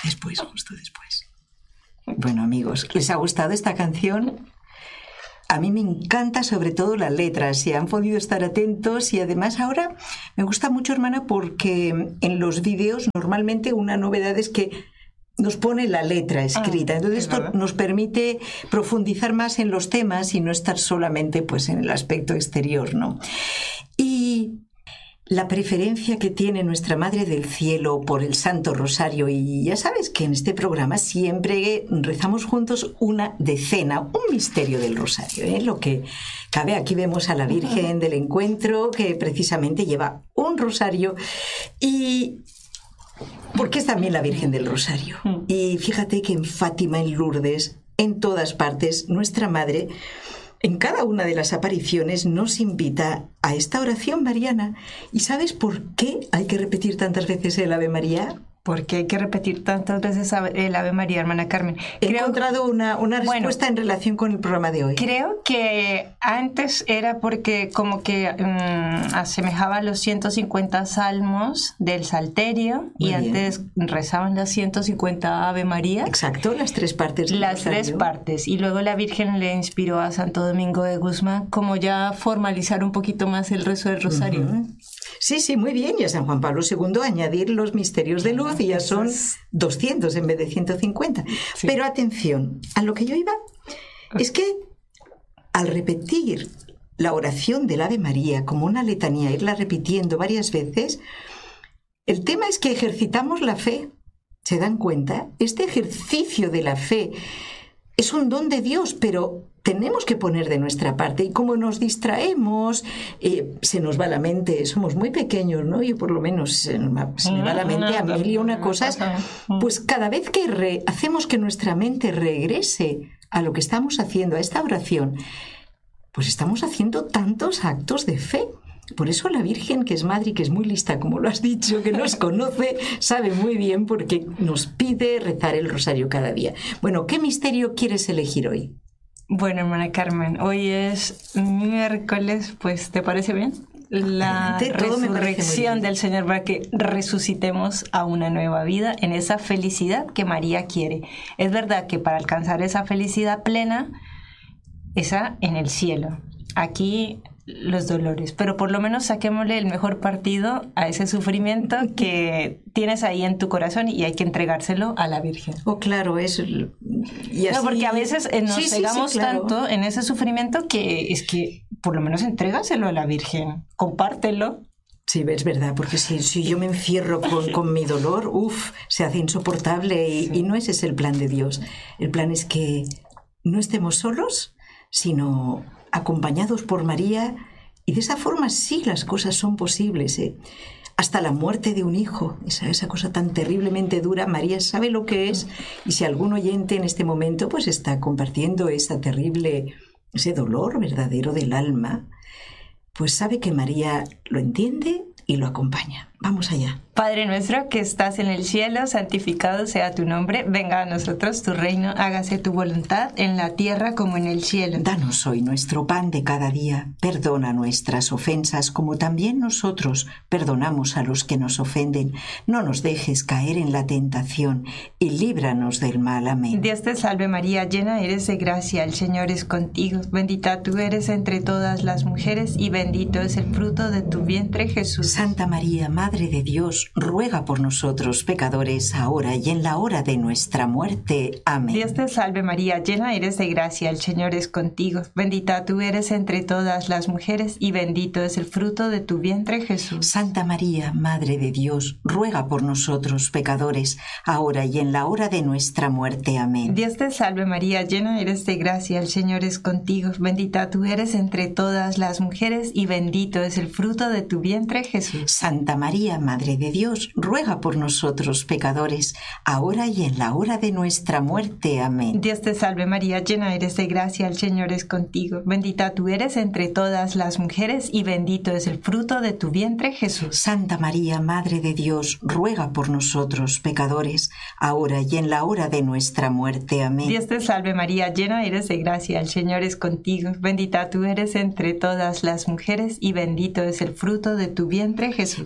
justo después. Bueno, amigos, ¿les ha gustado esta canción? A mí me encanta sobre todo la letra, si han podido estar atentos, y además ahora me gusta mucho, hermana, porque en los vídeos normalmente una novedad es que nos pone la letra escrita. Entonces esto nos permite profundizar más en los temas y no estar solamente pues en el aspecto exterior, ¿no? Y la preferencia que tiene nuestra Madre del Cielo por el Santo Rosario, y ya sabes que en este programa siempre rezamos juntos una decena, un misterio del Rosario, ¿eh? Lo que cabe, aquí vemos a la Virgen del Encuentro, que precisamente lleva un rosario, y porque es también la Virgen del Rosario. Y fíjate que en Fátima, en Lourdes, en todas partes, nuestra Madre, en cada una de las apariciones, nos invita a esta oración mariana. ¿Y sabes por qué hay que repetir tantas veces el Ave María? ¿Por qué hay que repetir tantas veces el Ave María, hermana Carmen? He encontrado una respuesta en relación con el programa de hoy. Creo que antes era porque como que asemejaba los 150 salmos del Salterio. Muy y bien. Antes rezaban las 150 Ave María. Exacto, las tres partes. Las tres partes. Y luego la Virgen le inspiró a Santo Domingo de Guzmán como ya formalizar un poquito más el rezo del Rosario. Sí, muy bien. Y a San Juan Pablo II añadir los misterios de luz, y ya son 200 en vez de 150. Sí. Pero atención, a lo que yo iba es que al repetir la oración del Ave María como una letanía, irla repitiendo varias veces, el tema es que ejercitamos la fe. ¿Se dan cuenta? Este ejercicio de la fe es un don de Dios, pero tenemos que poner de nuestra parte, y como nos distraemos, se nos va la mente, somos muy pequeños, ¿no? Yo por lo menos se me va la mente a mil y una cosas, pues cada vez que hacemos que nuestra mente regrese a lo que estamos haciendo, a esta oración, pues estamos haciendo tantos actos de fe. Por eso la Virgen, que es madre y que es muy lista, como lo has dicho, que nos conoce, sabe muy bien porque nos pide rezar el rosario cada día. Bueno, ¿qué misterio quieres elegir hoy? Bueno, hermana Carmen, hoy es miércoles, pues ¿te parece bien? La resurrección del Señor, para que resucitemos a una nueva vida en esa felicidad que María quiere. Es verdad que para alcanzar esa felicidad plena, esa en el cielo. Aquí los dolores, pero por lo menos saquémosle el mejor partido a ese sufrimiento que tienes ahí en tu corazón, y hay que entregárselo a la Virgen. Oh, claro, eso. Y así... No, porque a veces nos cegamos tanto en ese sufrimiento que es que por lo menos entrégaselo a la Virgen, compártelo. Sí, es verdad, porque si yo me encierro con mi dolor, se hace insoportable, y no ese es el plan de Dios. El plan es que no estemos solos, sino acompañados por María, y de esa forma sí las cosas son posibles, ¿eh? Hasta la muerte de un hijo, esa cosa tan terriblemente dura, María sabe lo que es, y si algún oyente en este momento pues está compartiendo ese dolor verdadero del alma, pues sabe que María lo entiende y lo acompaña. Vamos allá. Padre nuestro que estás en el cielo, santificado sea tu nombre. Venga a nosotros tu reino, hágase tu voluntad en la tierra como en el cielo. Danos hoy nuestro pan de cada día. Perdona nuestras ofensas como también nosotros perdonamos a los que nos ofenden. No nos dejes caer en la tentación y líbranos del mal. Amén. Dios te salve María, llena eres de gracia, el Señor es contigo. Bendita tú eres entre todas las mujeres y bendito es el fruto de tu vientre, Jesús. Santa María, Madre de Dios, ruega por nosotros pecadores, ahora y en la hora de nuestra muerte. Amén. Dios te salve María, llena eres de gracia, el Señor es contigo. Bendita tú eres entre todas las mujeres y bendito es el fruto de tu vientre, Jesús. Santa María, Madre de Dios, ruega por nosotros pecadores, ahora y en la hora de nuestra muerte. Amén. Dios te salve María, llena eres de gracia, el Señor es contigo. Bendita tú eres entre todas las mujeres y bendito es el fruto de tu vientre, Jesús. Santa María, Madre de Dios, ruega por nosotros pecadores, ahora y en la hora de nuestra muerte. Amén. Dios te salve María, llena eres de gracia, el Señor es contigo. Bendita tú eres entre todas las mujeres y bendito es el fruto de tu vientre, Jesús. Santa María, Madre de Dios, ruega por nosotros pecadores, ahora y en la hora de nuestra muerte. Amén. Dios te salve María, llena eres de gracia, el Señor es contigo. Bendita tú eres entre todas las mujeres y bendito es el fruto de tu vientre, Jesús. Santa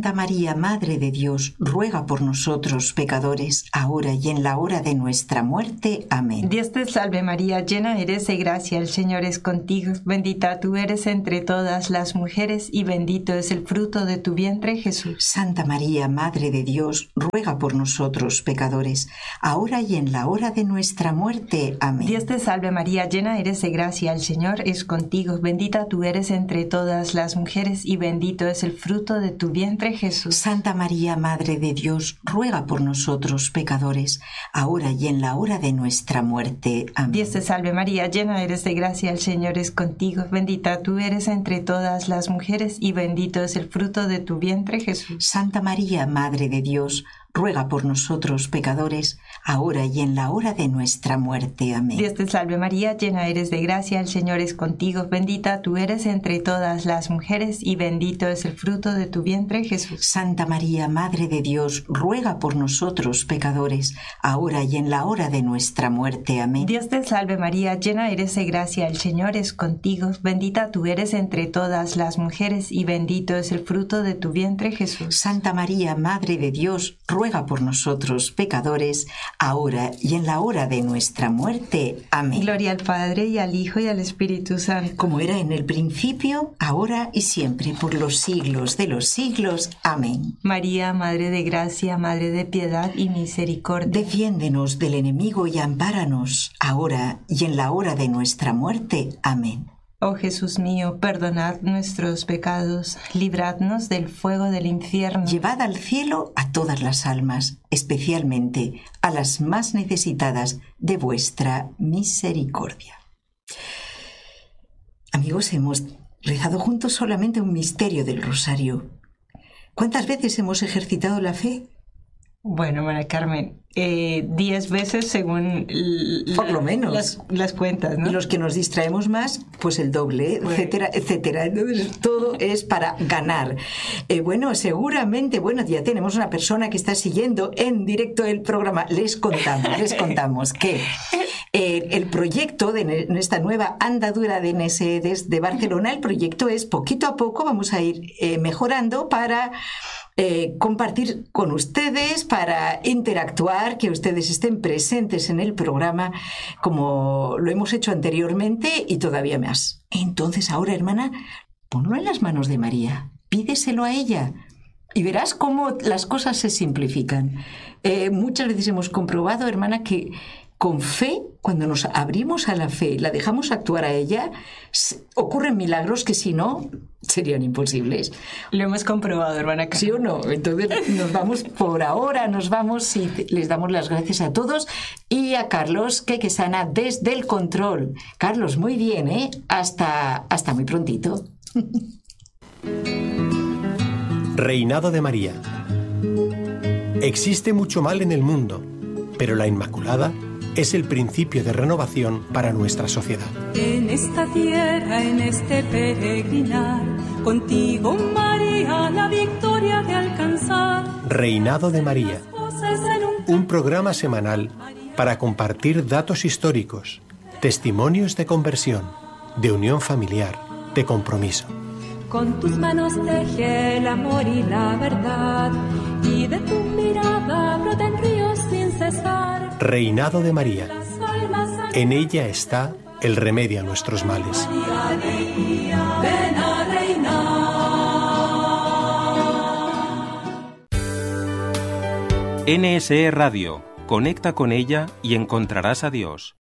Santa María, Madre de Dios, ruega por nosotros pecadores, ahora y en la hora de nuestra muerte. Amén. Dios te salve María, llena eres de gracia, el Señor es contigo, bendita tú eres entre todas las mujeres y bendito es el fruto de tu vientre, Jesús. Santa María, Madre de Dios, ruega por nosotros pecadores, ahora y en la hora de nuestra muerte. Amén. Dios te salve María, llena eres de gracia, el Señor es contigo, bendita tú eres entre todas las mujeres y bendito es el fruto de tu vientre, Jesús. Santa María, Madre de Dios, ruega por nosotros pecadores, ahora y en la hora de nuestra muerte. Amén. Dios te salve María, llena eres de gracia, el Señor es contigo, bendita tú eres entre todas las mujeres y bendito es el fruto de tu vientre, Jesús. Santa María, Madre de Dios, ruega por nosotros pecadores, ahora y en la hora de nuestra muerte. Amén. Dios te salve María, llena eres de gracia, el Señor es contigo, bendita tú eres entre todas las mujeres y bendito es el fruto de tu vientre, Jesús. Santa María, Madre de Dios, ruega por nosotros pecadores, ahora y en la hora de nuestra muerte. Amén. Dios te salve María, llena eres de gracia, el Señor es contigo, bendita tú eres entre todas las mujeres y bendito es el fruto de tu vientre, Jesús. Santa María, Madre de Dios, ruega por nosotros pecadores, ahora y en la hora de nuestra muerte. Amén. Gloria al Padre, y al Hijo, y al Espíritu Santo. Como era en el principio, ahora y siempre, por los siglos de los siglos. Amén. María, Madre de Gracia, Madre de Piedad y Misericordia. Defiéndenos del enemigo y ampáranos, ahora y en la hora de nuestra muerte. Amén. Oh Jesús mío, perdonad nuestros pecados, libradnos del fuego del infierno. Llevad al cielo a todas las almas, especialmente a las más necesitadas de vuestra misericordia. Amigos, hemos rezado juntos solamente un misterio del Rosario. ¿Cuántas veces hemos ejercitado la fe? Bueno, María Carmen, 10 veces según por lo menos las cuentas, ¿no? Y los que nos distraemos más, pues el doble, bueno, etcétera, etcétera. Entonces todo es para ganar. Bueno, seguramente, ya tenemos una persona que está siguiendo en directo el programa. Les contamos que el proyecto en esta nueva andadura de NSE desde Barcelona, el proyecto es poquito a poco, vamos a ir mejorando para compartir con ustedes, para interactuar, que ustedes estén presentes en el programa como lo hemos hecho anteriormente y todavía más. Entonces ahora, hermana, ponlo en las manos de María, pídeselo a ella y verás cómo las cosas se simplifican. Muchas veces hemos comprobado, hermana, que con fe, cuando nos abrimos a la fe, la dejamos actuar a ella, ocurren milagros que si no, serían imposibles. Lo hemos comprobado, hermana. ¿Sí o no? Entonces nos vamos por ahora, y les damos las gracias a todos y a Carlos, que sana desde el control. Carlos, muy bien, ¿eh? Hasta muy prontito. Reinado de María. Existe mucho mal en el mundo, pero la Inmaculada es el principio de renovación para nuestra sociedad. En esta tierra, en este peregrinar, contigo, María, la victoria de alcanzar. Reinado de María, un programa semanal para compartir datos históricos, testimonios de conversión, de unión familiar, de compromiso. Con tus manos teje el amor y la verdad, y de tu mirada broten ríos sin cesar. Reinado de María. En ella está el remedio a nuestros males. María, ven a reinar. NSE Radio. Conecta con ella y encontrarás a Dios.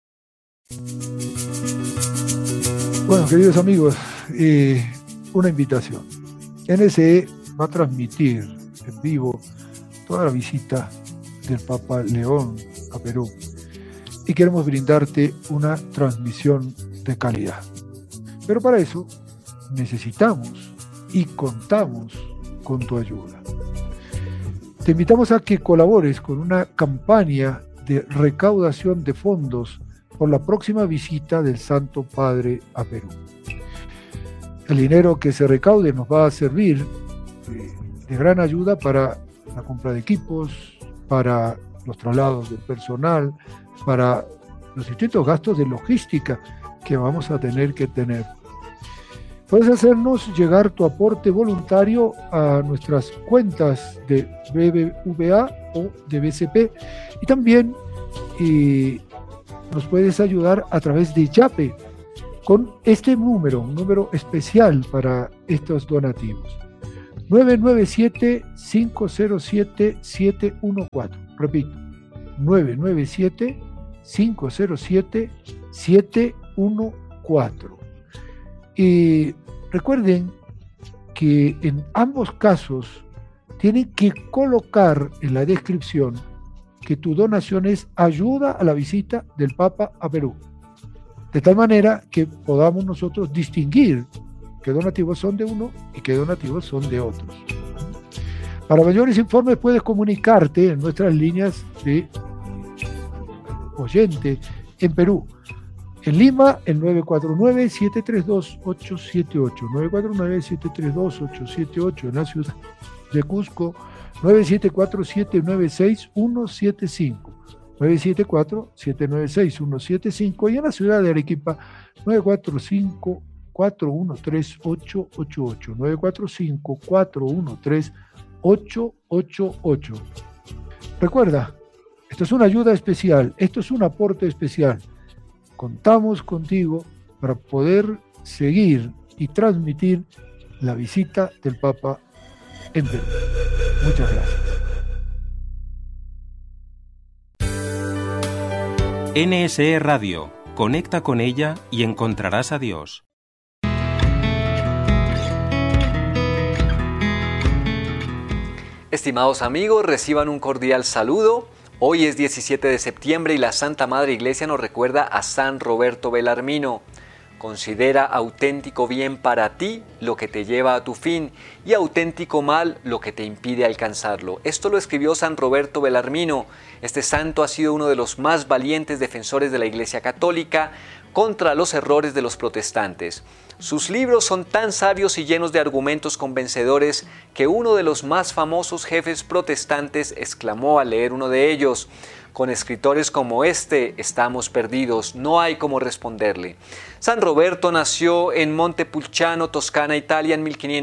Bueno, queridos amigos, una invitación. NSE va a transmitir en vivo toda la visita del Papa León a Perú y queremos brindarte una transmisión de calidad. Pero para eso necesitamos y contamos con tu ayuda. Te invitamos a que colabores con una campaña de recaudación de fondos por la próxima visita del Santo Padre a Perú. El dinero que se recaude nos va a servir de gran ayuda para la compra de equipos, para los traslados del personal, para los distintos gastos de logística que vamos a tener que tener. Puedes hacernos llegar tu aporte voluntario a nuestras cuentas de BBVA o de BCP y también nos puedes ayudar a través de Yape con este número, un número especial para estos donativos. 997-507-714. Repito, 997-507-714. Y recuerden que en ambos casos tienen que colocar en la descripción que tu donación es ayuda a la visita del Papa a Perú, de tal manera que podamos nosotros distinguir qué donativos son de uno y qué donativos son de otros. Para mayores informes puedes comunicarte en nuestras líneas de oyente en Perú. En Lima, el 949-732-878, 949-732-878, en la ciudad de Cusco, 974-796-175, 974-796-175, y en la ciudad de Arequipa, 945-413-888, 945-413-888. Recuerda, esto es una ayuda especial, esto es un aporte especial. Contamos contigo para poder seguir y transmitir la visita del Papa en Perú. Muchas gracias. NSE Radio. Conecta con ella y encontrarás a Dios. Estimados amigos, reciban un cordial saludo. Hoy es 17 de septiembre y la Santa Madre Iglesia nos recuerda a San Roberto Belarmino. Considera auténtico bien para ti lo que te lleva a tu fin y auténtico mal lo que te impide alcanzarlo. Esto lo escribió San Roberto Belarmino. Este santo ha sido uno de los más valientes defensores de la Iglesia Católica contra los errores de los protestantes. Sus libros son tan sabios y llenos de argumentos convencedores que uno de los más famosos jefes protestantes exclamó al leer uno de ellos: con escritores como este estamos perdidos, no hay cómo responderle. San Roberto nació en Montepulciano, Toscana, Italia, en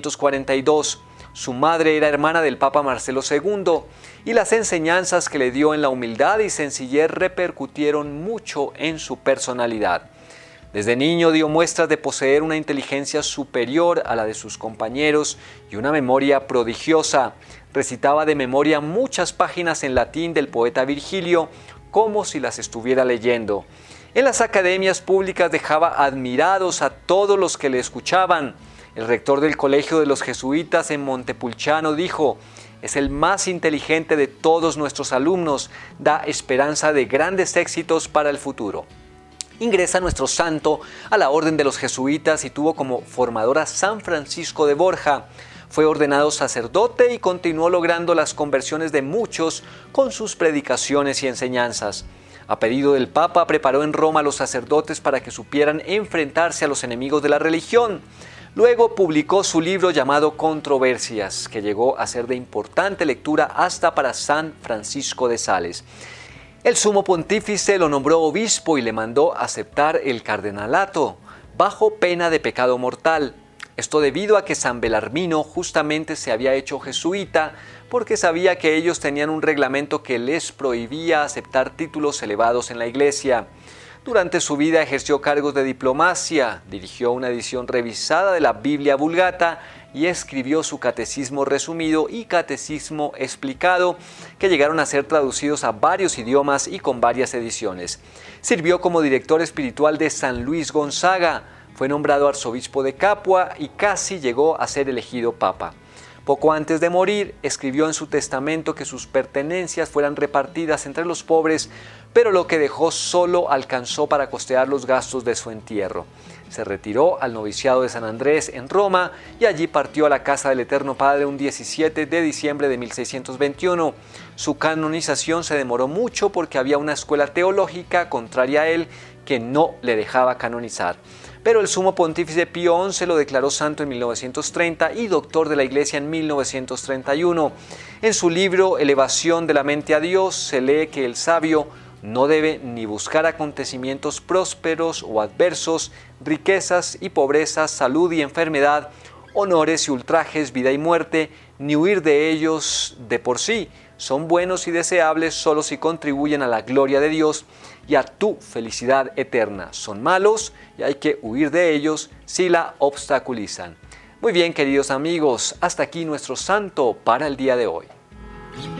1542. Su madre era hermana del Papa Marcelo II y las enseñanzas que le dio en la humildad y sencillez repercutieron mucho en su personalidad. Desde niño dio muestras de poseer una inteligencia superior a la de sus compañeros y una memoria prodigiosa. Recitaba de memoria muchas páginas en latín del poeta Virgilio, como si las estuviera leyendo. En las academias públicas dejaba admirados a todos los que le escuchaban. El rector del Colegio de los Jesuitas en Montepulciano dijo: es el más inteligente de todos nuestros alumnos, da esperanza de grandes éxitos para el futuro. Ingresa nuestro santo a la orden de los jesuitas y tuvo como formador a San Francisco de Borja. Fue ordenado sacerdote y continuó logrando las conversiones de muchos con sus predicaciones y enseñanzas. A pedido del Papa, preparó en Roma a los sacerdotes para que supieran enfrentarse a los enemigos de la religión. Luego publicó su libro llamado Controversias, que llegó a ser de importante lectura hasta para San Francisco de Sales. El sumo pontífice lo nombró obispo y le mandó aceptar el cardenalato, bajo pena de pecado mortal. Esto debido a que San Belarmino justamente se había hecho jesuita, porque sabía que ellos tenían un reglamento que les prohibía aceptar títulos elevados en la iglesia. Durante su vida ejerció cargos de diplomacia, dirigió una edición revisada de la Biblia Vulgata y escribió su catecismo resumido y catecismo explicado, que llegaron a ser traducidos a varios idiomas y con varias ediciones. Sirvió como director espiritual de San Luis Gonzaga, fue nombrado arzobispo de Capua y casi llegó a ser elegido papa. Poco antes de morir, escribió en su testamento que sus pertenencias fueran repartidas entre los pobres, pero lo que dejó solo alcanzó para costear los gastos de su entierro. Se retiró al noviciado de San Andrés en Roma y allí partió a la casa del Eterno Padre un 17 de diciembre de 1621. Su canonización se demoró mucho porque había una escuela teológica contraria a él que no le dejaba canonizar. Pero el sumo pontífice Pío XI lo declaró santo en 1930 y doctor de la Iglesia en 1931. En su libro Elevación de la mente a Dios se lee que el sabio no debe ni buscar acontecimientos prósperos o adversos, riquezas y pobrezas, salud y enfermedad, honores y ultrajes, vida y muerte, ni huir de ellos de por sí. Son buenos y deseables solo si contribuyen a la gloria de Dios y a tu felicidad eterna. Son malos y hay que huir de ellos si la obstaculizan. Muy bien, queridos amigos, hasta aquí nuestro santo para el día de hoy.